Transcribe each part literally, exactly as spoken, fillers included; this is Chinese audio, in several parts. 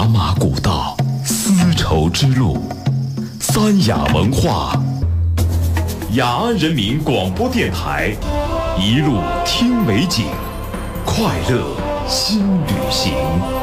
茶马古道，丝绸之路，三雅文化，雅安人民广播电台，一路听美景，快乐新旅行。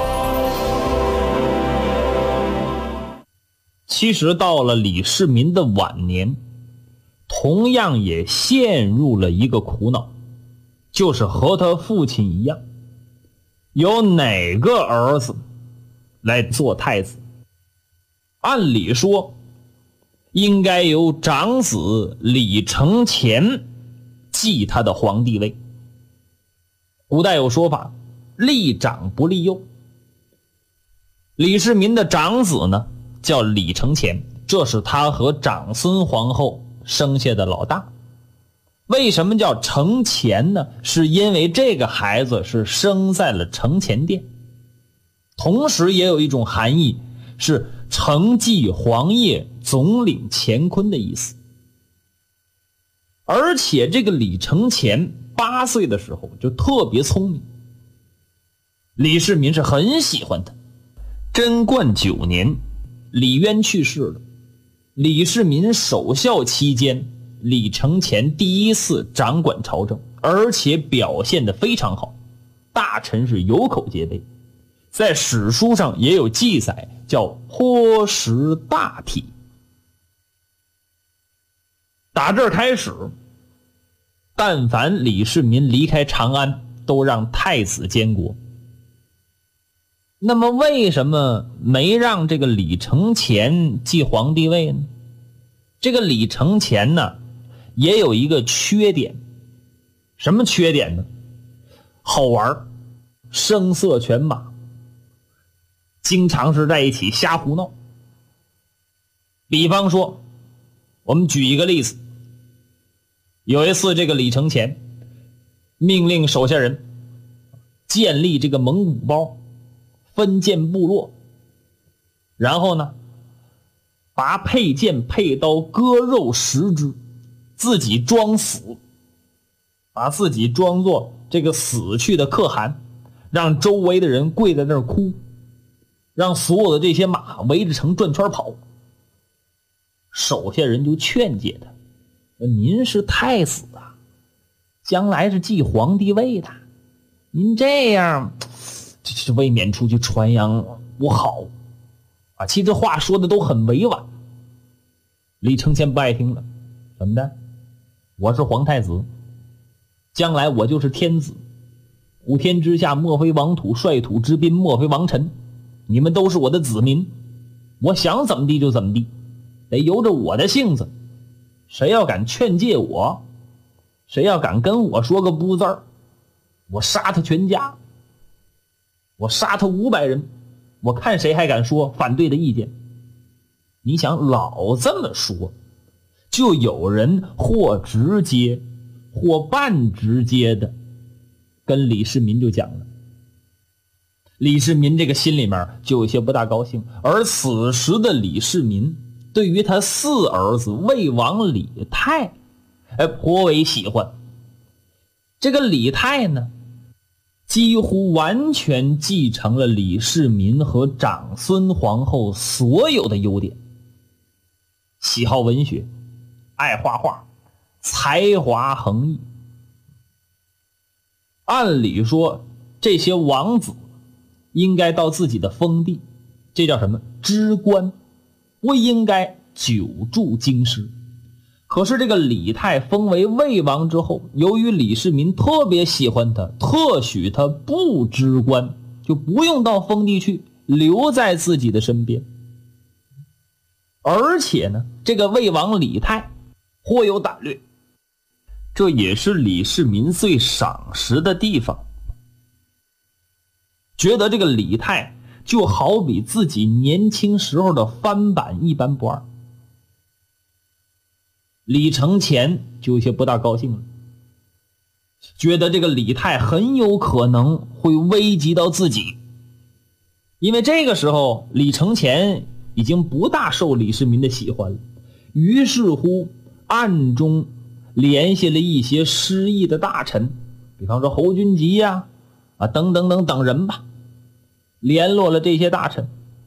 其实到了李世民的晚年，同样也陷入了一个苦恼，就是和他父亲一样，有哪个儿子来做太子？按理说应该由长子李承乾继他的皇帝位。古代有说法，立长不立幼。李世民的长子呢叫李承乾，这是他和长孙皇后生下的老大。为什么叫承乾呢？是因为这个孩子是生在了承乾殿，同时也有一种含义，是承继皇业，总领乾坤的意思。而且这个李承乾八岁的时候就特别聪明，李世民是很喜欢他。贞观九年，李渊去世了，李世民守孝期间，李承乾第一次掌管朝政，而且表现得非常好，大臣是有口皆碑，在史书上也有记载，叫颇识大体。打这儿开始，但凡李世民离开长安，都让太子监国。那么为什么没让这个李承乾继皇帝位呢？这个李承乾呢也有一个缺点。什么缺点呢？好玩，声色犬马，经常是在一起瞎胡闹。比方说，我们举一个例子，有一次这个李承乾命令手下人建立这个蒙古包，分建部落，然后呢拔佩剑佩刀割肉食之，自己装死，把自己装作这个死去的可汗，让周围的人跪在那儿哭，让所有的这些马围着城转圈跑。手下人就劝诫他，您是太子啊，将来是继皇帝位的，您这样这是未免出去传扬不好啊。其实话说的都很委婉。李承乾不爱听了，怎么的？我是皇太子，将来我就是天子，普天之下莫非王土，率土之滨莫非王臣，你们都是我的子民，我想怎么地就怎么地，得由着我的性子。谁要敢劝诫我，谁要敢跟我说个不字儿，我杀他全家，我杀他五百人，我看谁还敢说反对的意见。你想老这么说，就有人或直接或半直接的跟李世民就讲了。李世民这个心里面就有些不大高兴，而此时的李世民对于他四儿子魏王李泰哎颇为喜欢。这个李泰呢几乎完全继承了李世民和长孙皇后所有的优点，喜好文学，爱画画，才华横溢。按理说这些王子应该到自己的封地，这叫什么？知官，不应该久驻京师。可是这个李泰封为魏王之后，由于李世民特别喜欢他，特许他不知官，就不用到封地去，留在自己的身边。而且呢，这个魏王李泰颇有胆略，这也是李世民最赏识的地方。觉得这个李泰就好比自己年轻时候的翻版一般不二。李承乾就有些不大高兴了，觉得这个李泰很有可能会危及到自己。因为这个时候李承乾已经不大受李世民的喜欢了，于是乎暗中联系了一些失意的大臣，比方说侯君集呀、啊，啊等等等等人吧，联络了这些大臣，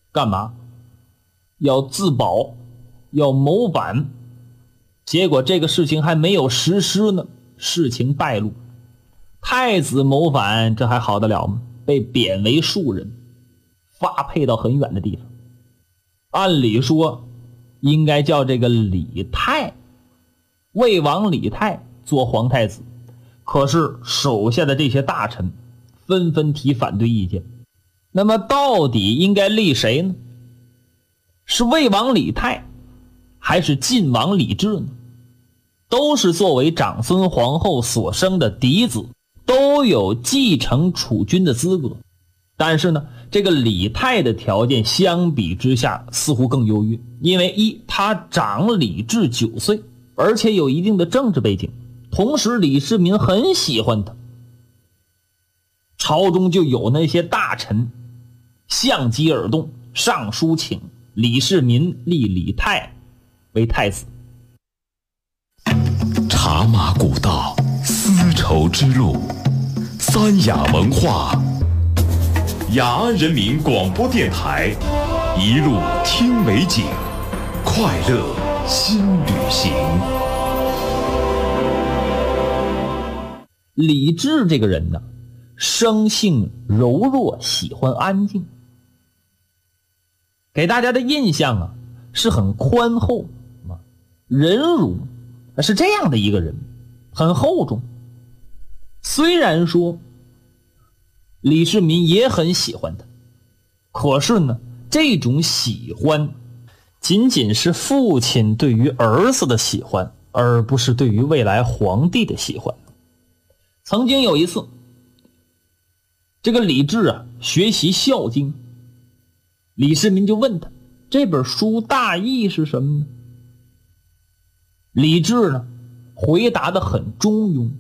干嘛？要自保，要谋反。结果这个事情还没有实施呢，事情败露。太子谋反，这还好得了吗？被贬为庶人，发配到很远的地方。按理说应该叫这个李泰，魏王李泰做皇太子，可是手下的这些大臣纷纷提反对意见。那么到底应该立谁呢？是魏王李泰还是晋王李治呢？都是作为长孙皇后所生的嫡子，都有继承储君的资格。但是呢，这个李泰的条件相比之下似乎更优越，因为一，他长李治九岁，而且有一定的政治背景，同时李世民很喜欢他。朝中就有那些大臣相机而动，上书请李世民立李泰为太子。 茶马古道，丝绸之路，三雅文化，雅安人民广播电台，一路听美景，快乐新旅行。 李治这个人呢，生性柔弱，喜欢安静，给大家的印象啊是很宽厚、忍辱，是这样的一个人，很厚重。虽然说李世民也很喜欢他，可是呢，这种喜欢仅仅是父亲对于儿子的喜欢，而不是对于未来皇帝的喜欢。曾经有一次，这个李治啊学习《孝经》，李世民就问他这本书大意是什么呢？李治呢回答得很中庸。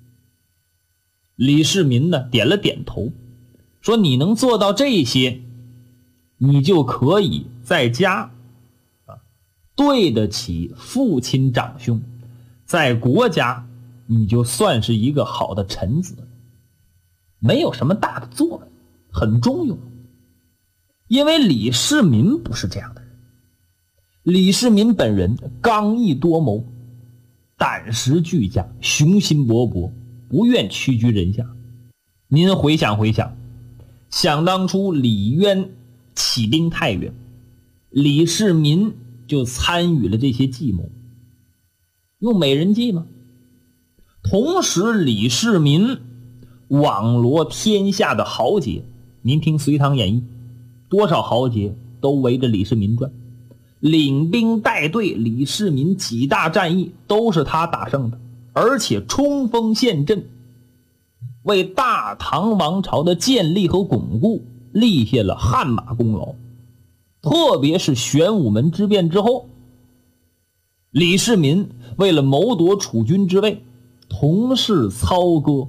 李世民呢点了点头，说你能做到这些，你就可以在家啊对得起父亲长兄，在国家你就算是一个好的臣子，没有什么大的作为，很中庸。因为李世民不是这样的人，李世民本人刚毅多谋，胆识俱佳，雄心勃勃，不愿屈居人下。您回想回想，想当初李渊起兵太原，李世民就参与了这些计谋，用美人计吗？同时李世民网罗天下的豪杰，您听《隋唐演义》，多少豪杰都围着李世民转，领兵带队，李世民几大战役都是他打胜的，而且冲锋陷阵，为大唐王朝的建立和巩固立下了汗马功劳。特别是玄武门之变之后，李世民为了谋夺储君之位，同室操戈，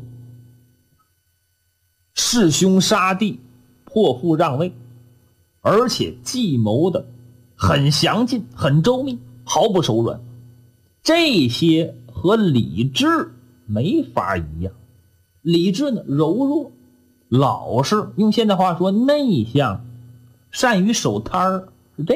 弑兄杀弟，破父让位，而且计谋的很详尽，很周密，毫不手软。这些和李治没法一样。李治呢柔弱老实，用现代话说内向，善于守摊儿，